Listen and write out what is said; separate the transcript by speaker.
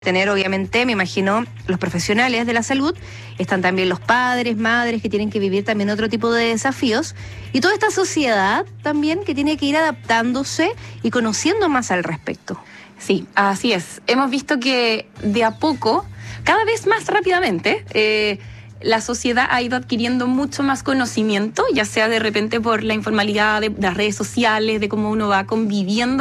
Speaker 1: tener, obviamente, me imagino, los profesionales de la salud, están también los padres, madres que tienen que vivir también otro tipo de desafíos, y toda esta sociedad también que tiene que ir adaptándose y conociendo más al respecto.
Speaker 2: Sí, así es. Hemos visto que de a poco, cada vez más rápidamente, la sociedad ha ido adquiriendo mucho más conocimiento, ya sea de repente por la informalidad de las redes sociales, de cómo uno va conviviendo